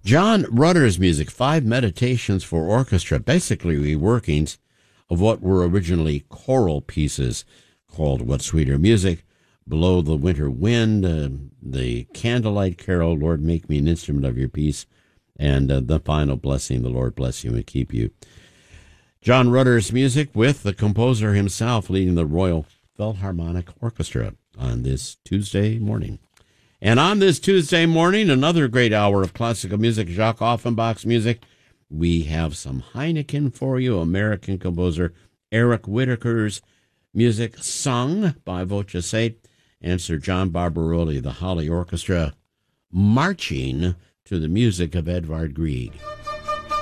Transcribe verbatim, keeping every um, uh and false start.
John Rutter's music, five meditations for orchestra, basically reworkings of what were originally choral pieces called What Sweeter Music, Below the Winter Wind, uh, the Candlelight Carol, Lord Make Me an Instrument of Your Peace, and uh, the final blessing, the Lord bless you and keep you. John Rutter's music with the composer himself leading the Royal Philharmonic Orchestra on this Tuesday morning. And on this Tuesday morning, another great hour of classical music, Jacques Offenbach's music. We have some Heineken for you, American composer Eric Whitacre's music, sung by Voce Sate and Sir John Barbaroli, the Holly Orchestra, marching to the music of Edvard Grieg.